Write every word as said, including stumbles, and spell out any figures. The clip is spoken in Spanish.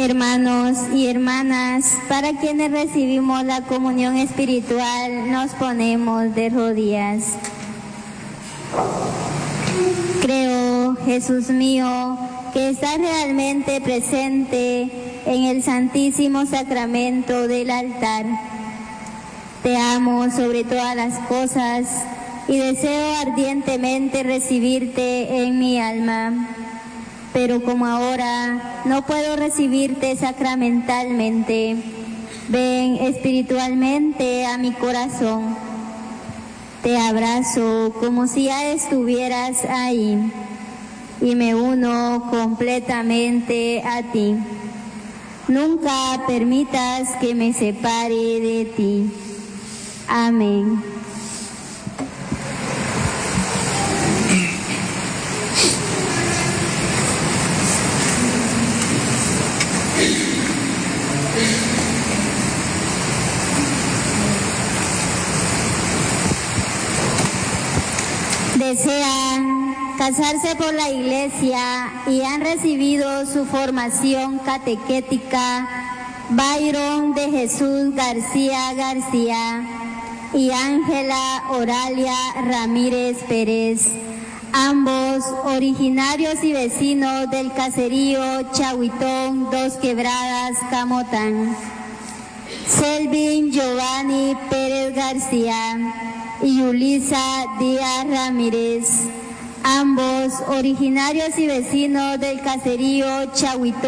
Hermanos y hermanas, para quienes recibimos la comunión espiritual, nos ponemos de rodillas. Creo, Jesús mío, que estás realmente presente en el Santísimo Sacramento del altar. Te amo sobre todas las cosas y deseo ardientemente recibirte en mi alma. Pero como ahora no puedo recibirte sacramentalmente, ven espiritualmente a mi corazón. Te abrazo como si ya estuvieras ahí y me uno completamente a ti. Nunca permitas que me separe de ti. Amén. Desean casarse por la Iglesia y han recibido su formación catequética Byron de Jesús García García y Ángela Oralia Ramírez Pérez, ambos originarios y vecinos del caserío Chahuitón, Dos Quebradas, Camotán. Selvin Giovanni Pérez García y Yulisa Díaz Ramírez, ambos originarios y vecinos del caserío Chahuitón.